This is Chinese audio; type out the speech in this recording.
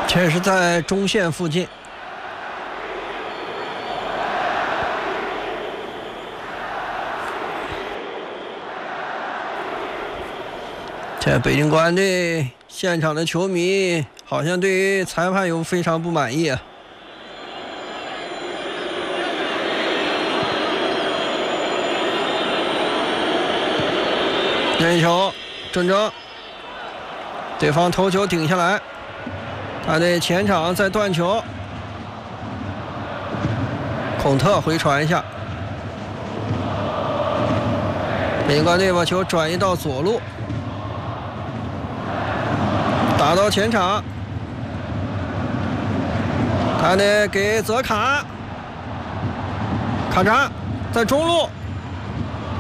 这是在中线附近。这北京国安队现场的球迷好像对于裁判有非常不满意啊。任意球，郑铮，对方头球顶下来，他的前场在断球，孔特回传一下，北京国安队把球转移到左路，打到前场，他呢给泽卡，卡扎在中路